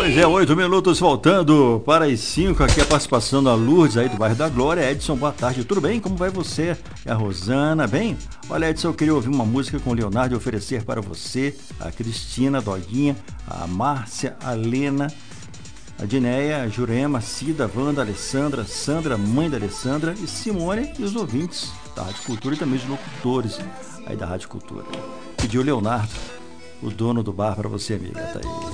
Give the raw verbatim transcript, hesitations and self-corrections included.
Pois é, oito minutos voltando para as cinco. Aqui a participação da Lourdes aí do bairro da Glória. Edson, boa tarde, tudo bem? Como vai você? E a Rosana, bem? Olha, Edson, eu queria ouvir uma música com o Leonardo e oferecer para você, a Cristina, a Doguinha, a Márcia, a Lena, a Dineia, a Jurema, a Cida, a Wanda, a Alessandra, a Sandra, mãe da Alessandra, e Simone e os ouvintes da Rádio Cultura e também os locutores aí da Rádio Cultura. Pediu o Leonardo, o dono do bar, para você, amiga. Tá aí.